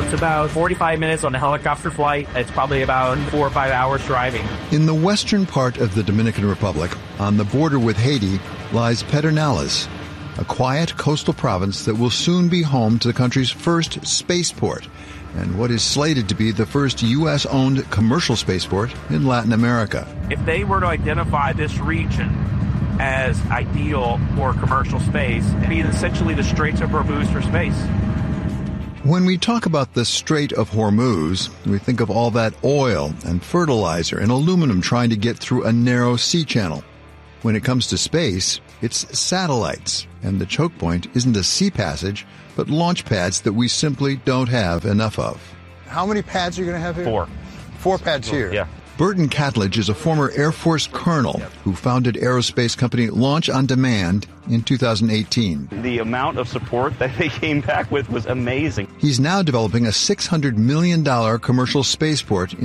it's about 45 minutes on a helicopter flight. It's probably about 4 or 5 hours driving. In the western part of the Dominican Republic, on the border with Haiti, lies Pedernales, a quiet coastal province that will soon be home to the country's first spaceport, and what is slated to be the first U.S.-owned commercial spaceport in Latin America. If they were to identify this region as ideal for commercial space, it'd be essentially the Straits of Hormuz for space. When we talk about the Strait of Hormuz, we think of all that oil and fertilizer and aluminum trying to get through a narrow sea channel. When it comes to space, it's satellites, and the choke point isn't a sea passage, but launch pads that we simply don't have enough of. How many pads are you going to have here? 4. 4 pads here? Yeah. Burton Catledge is a former Air Force colonel who founded aerospace company Launch on Demand in 2018. The amount of support that they came back with was amazing. He's now developing a $600 million commercial spaceport